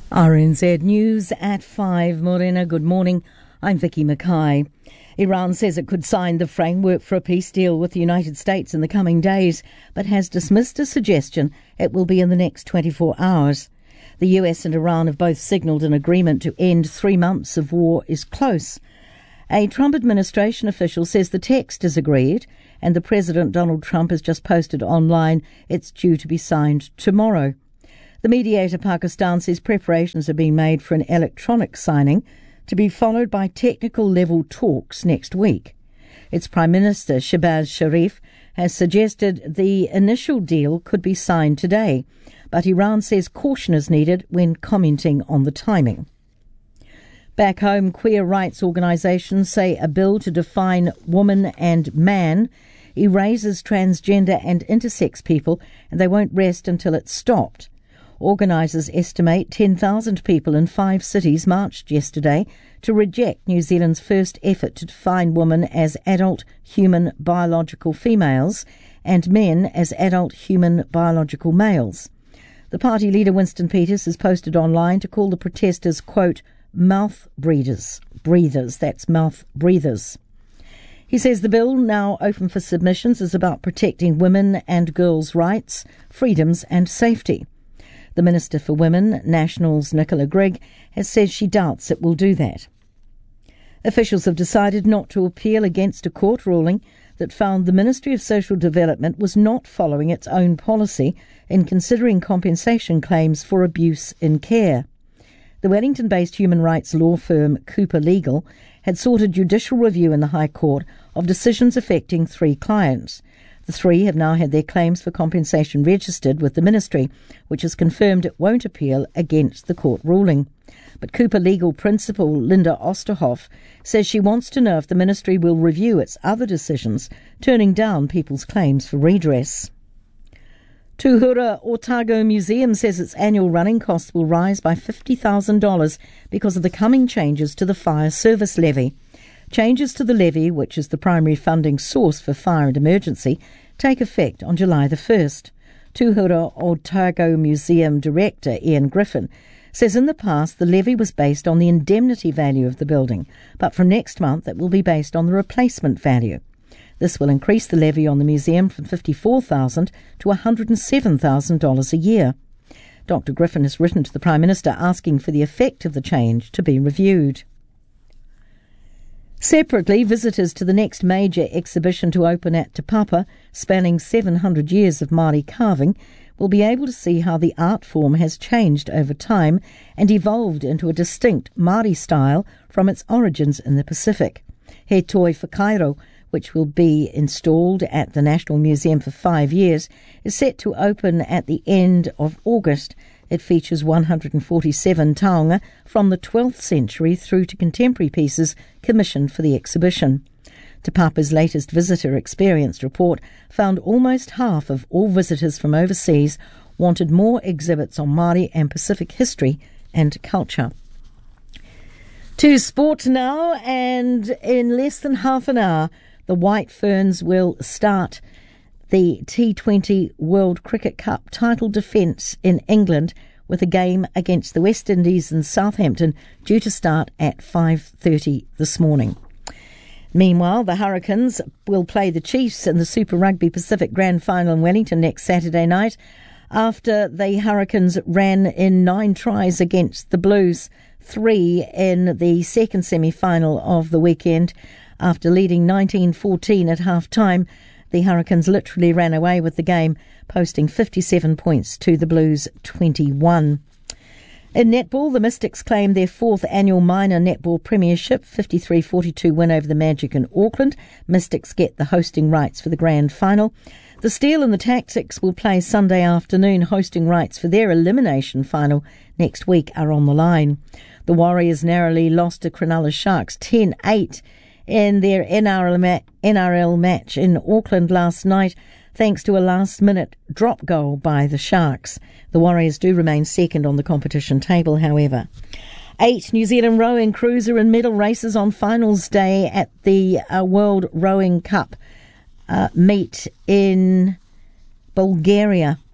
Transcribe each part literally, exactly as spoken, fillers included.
R N Z News at five. Morena, good morning. I'm Vicky Mackay. Iran says it could sign the framework for a peace deal with the United States in the coming days, but has dismissed a suggestion it will be in the next twenty-four hours. The U S and Iran have both signalled an agreement to end three months of war is close. A Trump administration official says the text is agreed, and the President Donald Trump has just posted online it's due to be signed tomorrow. The mediator, Pakistan, says preparations are being made for an electronic signing to be followed by technical-level talks next week. Its Prime Minister, Shehbaz Sharif, has suggested the initial deal could be signed today, but Iran says caution is needed when commenting on the timing. Back home, queer rights organisations say a bill to define woman and man erases transgender and intersex people, and they won't rest until it's stopped. Organisers estimate ten thousand people in five cities marched yesterday to reject New Zealand's first effort to define women as adult human biological females and men as adult human biological males. The party leader Winston Peters has posted online to call the protesters, quote, mouth breathers. Breathers, that's mouth breathers. He says the bill, now open for submissions, is about protecting women and girls' rights, freedoms and safety. The Minister for Women, Nationals Nicola Grigg, has said she doubts it will do that. Officials have decided not to appeal against a court ruling that found the Ministry of Social Development was not following its own policy in considering compensation claims for abuse in care. The Wellington-based human rights law firm Cooper Legal had sought a judicial review in the High Court of decisions affecting three clients. The three have now had their claims for compensation registered with the ministry, which has confirmed it won't appeal against the court ruling. But Cooper Legal principal Linda Osterhoff says she wants to know if the ministry will review its other decisions, turning down people's claims for redress. Tuhura Otago Museum says its annual running costs will rise by fifty thousand dollars because of the coming changes to the fire service levy. Changes to the levy, which is the primary funding source for fire and emergency, take effect on July the first. Tuhura Otago Museum Director Ian Griffin says in the past the levy was based on the indemnity value of the building, but from next month it will be based on the replacement value. This will increase the levy on the museum from fifty-four thousand dollars to one hundred seven thousand dollars a year. Doctor Griffin has written to the Prime Minister asking for the effect of the change to be reviewed. Separately, visitors to the next major exhibition to open at Te Papa, spanning seven hundred years of Māori carving, will be able to see how the art form has changed over time and evolved into a distinct Māori style from its origins in the Pacific. He Toi Whakairo, which will be installed at the National Museum for five years, is set to open at the end of August. It features one hundred forty-seven taonga from the twelfth century through to contemporary pieces commissioned for the exhibition. Te Papa's latest visitor experience report found almost half of all visitors from overseas wanted more exhibits on Māori and Pacific history and culture. To sport now, and in less than half an hour, the White Ferns will start the T twenty World Cricket Cup title defence in England with a game against the West Indies in Southampton due to start at five thirty this morning. Meanwhile, the Hurricanes will play the Chiefs in the Super Rugby Pacific Grand Final in Wellington next Saturday night after the Hurricanes ran in nine tries against the Blues, three in the second semi-final of the weekend. After leading nineteen fourteen at half-time, the Hurricanes literally ran away with the game, posting fifty-seven points to the Blues' twenty-one. In netball, the Mystics claim their fourth annual minor netball premiership, fifty-three forty-two win over the Magic in Auckland. Mystics get the hosting rights for the grand final. The Steel and the Tactics will play Sunday afternoon. Hosting rights for their elimination final next week are on the line. The Warriors narrowly lost to Cronulla Sharks ten eight in their N R L, ma- N R L match in Auckland last night, thanks to a last-minute drop goal by the Sharks. The Warriors do remain second on the competition table, however. Eight New Zealand rowing crews are in medal races on finals day at the uh, World Rowing Cup uh, meet in Bulgaria.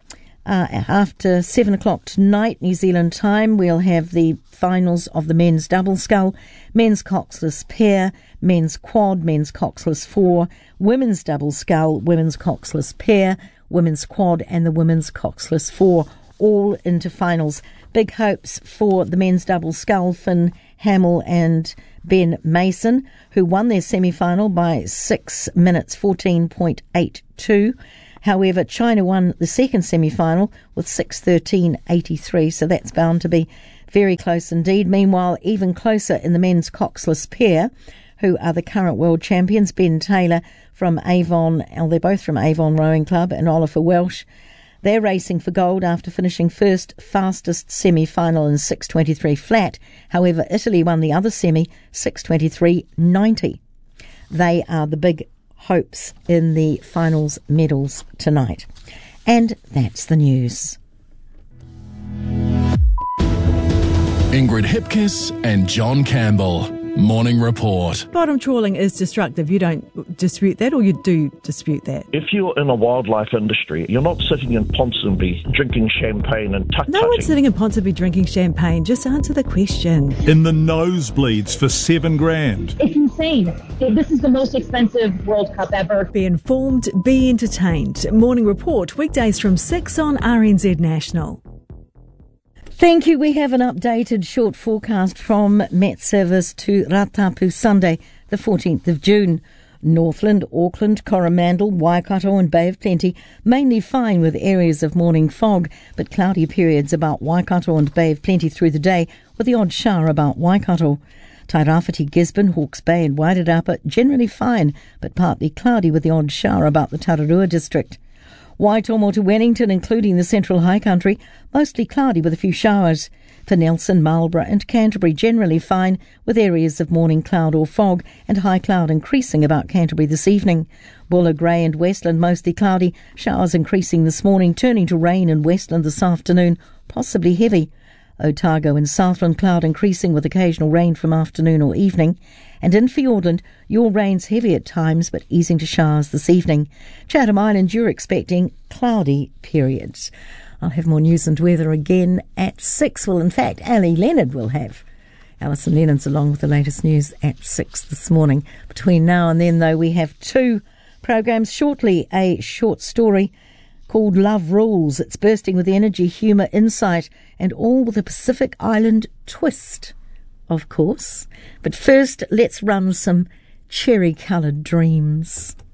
Uh, after seven o'clock tonight, New Zealand time, we'll have the finals of the men's double scull, men's coxless pair, men's quad, men's coxless four, women's double scull, women's coxless pair, women's quad and the women's coxless four, all into finals. Big hopes for the men's double scull, Finn Hamill and Ben Mason, who won their semi-final by six minutes fourteen point eight two. However, China won the second semi-final with six thirteen eighty-three, so that's bound to be very close indeed. Meanwhile, even closer in the men's coxless pair, who are the current world champions, Ben Taylor from Avon, well, they're both from Avon Rowing Club, and Oliver Welsh. They're racing for gold after finishing first fastest semi-final in six twenty-three flat. However, Italy won the other semi, six twenty-three ninety. They are the big hopes in the finals medals tonight. And that's the news. Ingrid Hipkiss and John Campbell. Morning Report. Bottom trawling is destructive. You don't dispute that, or you do dispute that? If you're in a wildlife industry, you're not sitting in Ponsonby drinking champagne and tut-tutting. No one's sitting in Ponsonby drinking champagne. Just answer the question. In the nosebleeds for seven grand. It's insane. This is the most expensive World Cup ever. Be informed, be entertained. Morning Report, weekdays from six on R N Z National. Thank you. We have an updated short forecast from Met Service to Ratapu Sunday, the fourteenth of June. Northland, Auckland, Coromandel, Waikato and Bay of Plenty mainly fine with areas of morning fog, but cloudy periods about Waikato and Bay of Plenty through the day with the odd shower about Waikato. Tairāwhiti, Gisborne, Hawke's Bay and Wairarapa generally fine, but partly cloudy with the odd shower about the Tararua district. Waitomo to Wellington, including the Central High Country, mostly cloudy with a few showers. For Nelson, Marlborough and Canterbury, generally fine with areas of morning cloud or fog and high cloud increasing about Canterbury this evening. Buller, Grey and Westland, mostly cloudy, showers increasing this morning, turning to rain in Westland this afternoon, possibly heavy. Otago and Southland, cloud increasing with occasional rain from afternoon or evening. And in Fiordland, your rain's heavy at times but easing to showers this evening. Chatham Island, you're expecting cloudy periods. I'll have more news and weather again at six. Well, in fact, Ali Leonard will have. Alison Lennon's along with the latest news at six this morning. Between now and then, though, we have two programs. Shortly, a short story called Love Rules. It's bursting with energy, humour, insight, and all with a Pacific Island twist, of course. But first, let's run some cherry-coloured dreams.